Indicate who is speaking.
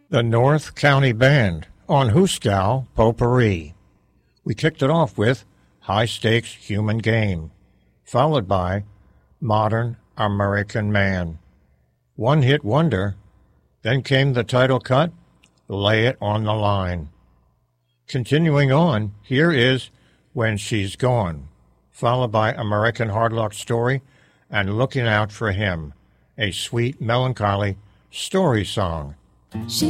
Speaker 1: The North County Band on Hooskow Potpourri. We kicked it off with High Stakes Human Game, followed by Modern American Man. One hit wonder, then came the title cut, Lay It on the Line. Continuing on, here is When She's Gone, followed by American Hard Luck Story and Looking Out for Him, a sweet, melancholy story song.